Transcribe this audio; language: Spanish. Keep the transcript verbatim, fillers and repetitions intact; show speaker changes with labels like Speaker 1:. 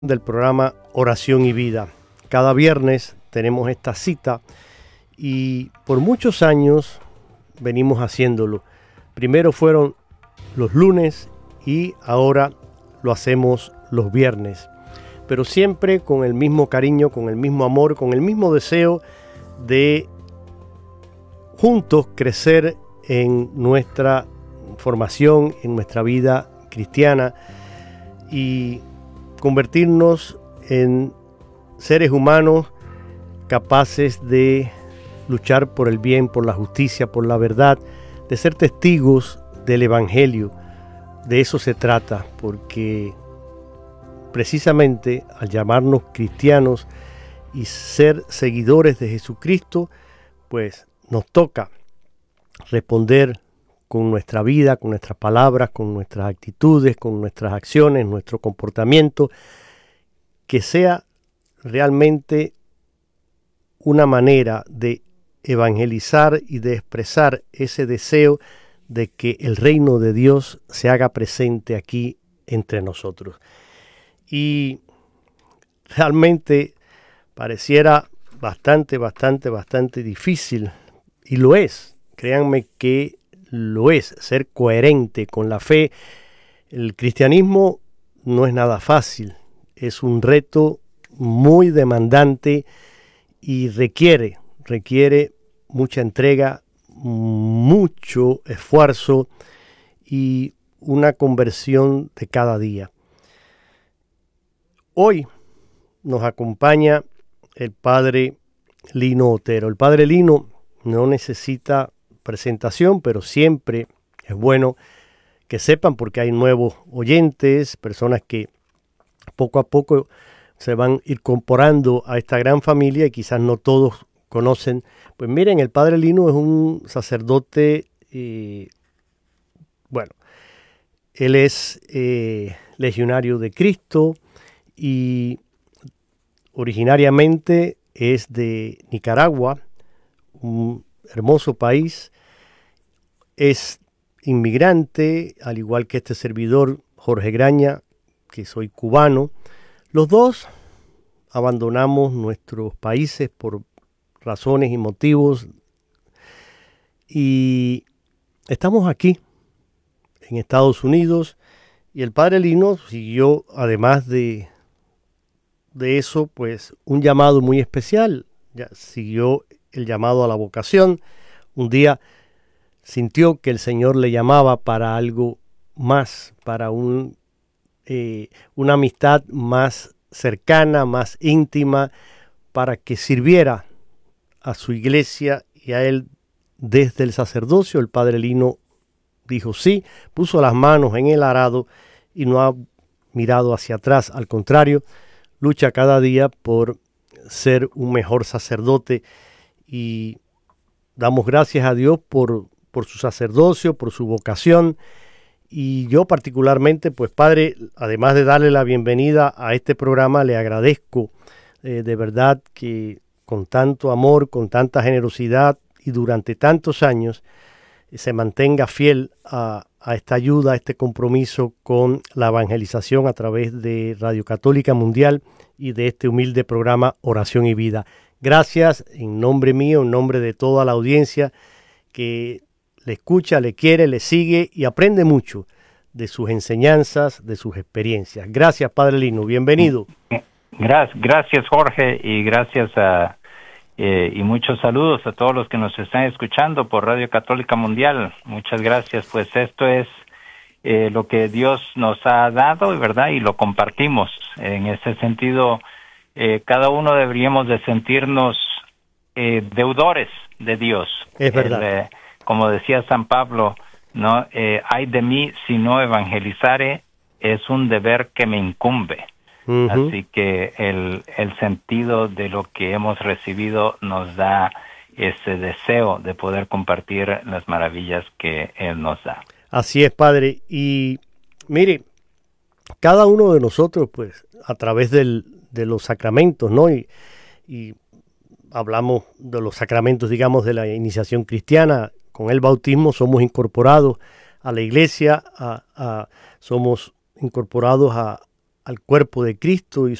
Speaker 1: del programa Oración y Vida. Cada viernes tenemos esta cita y por muchos años venimos haciéndolo. Primero fueron los lunes y ahora lo hacemos los viernes, pero siempre con el mismo cariño, con el mismo amor, con el mismo deseo de juntos crecer en nuestra formación, en nuestra vida cristiana y convertirnos en seres humanos capaces de luchar por el bien, por la justicia, por la verdad, de ser testigos del Evangelio. De eso se trata, porque precisamente al llamarnos cristianos y ser seguidores de Jesucristo, pues nos toca responder con nuestra vida, con nuestras palabras, con nuestras actitudes, con nuestras acciones, nuestro comportamiento, que sea realmente una manera de evangelizar y de expresar ese deseo de que el reino de Dios se haga presente aquí entre nosotros. Y realmente pareciera bastante, bastante, bastante difícil, y lo es. Créanme que lo es, ser coherente con la fe. El cristianismo no es nada fácil, es un reto muy demandante y requiere, requiere mucha entrega, mucho esfuerzo y una conversión de cada día. Hoy nos acompaña el padre Lino Otero. El padre Lino no necesita presentación, pero siempre es bueno que sepan, porque hay nuevos oyentes, personas que poco a poco se van incorporando a esta gran familia y quizás no todos conocen. Pues miren, el padre Lino es un sacerdote, eh, bueno, él es eh, legionario de Cristo y originariamente es de Nicaragua, un hermoso país. Es inmigrante, al igual que este servidor Jorge Graña, que soy cubano. Los dos abandonamos nuestros países por razones y motivos y estamos aquí en Estados Unidos, y el padre Lino siguió, además de, de eso, pues un llamado muy especial. Ya siguió el llamado a la vocación. Un día sintió que el Señor le llamaba para algo más, para un, eh, una amistad más cercana, más íntima, para que sirviera a su iglesia y a él desde el sacerdocio. El padre Lino dijo sí, puso las manos en el arado y no ha mirado hacia atrás. Al contrario, lucha cada día por ser un mejor sacerdote, y damos gracias a Dios por, por su sacerdocio, por su vocación. Y yo particularmente, pues padre, además de darle la bienvenida a este programa, le agradezco eh, de verdad que con tanto amor, con tanta generosidad y durante tantos años eh, se mantenga fiel a, a esta ayuda, a este compromiso con la evangelización a través de Radio Católica Mundial y de este humilde programa Oración y Vida. Gracias en nombre mío, en nombre de toda la audiencia que le escucha, le quiere, le sigue y aprende mucho de sus enseñanzas, de sus experiencias. Gracias, padre Lino, bienvenido.
Speaker 2: Gracias, gracias Jorge, y gracias a, eh, y muchos saludos a todos los que nos están escuchando por Radio Católica Mundial. Muchas gracias, pues esto es eh, lo que Dios nos ha dado, ¿verdad? Y lo compartimos. En ese sentido, eh, cada uno deberíamos de sentirnos eh, deudores de Dios.
Speaker 1: Es verdad.
Speaker 2: El, eh, como decía San Pablo, no, eh, ay de mí si no evangelizare, es un deber que me incumbe. Uh-huh. Así que el, el sentido de lo que hemos recibido nos da ese deseo de poder compartir las maravillas que Él nos da.
Speaker 1: Así es, padre. Y mire, cada uno de nosotros, pues, a través del, de los sacramentos, ¿no? Y, y hablamos de los sacramentos, digamos, de la iniciación cristiana. Con el bautismo somos incorporados a la iglesia, a, a, somos incorporados a, al cuerpo de Cristo y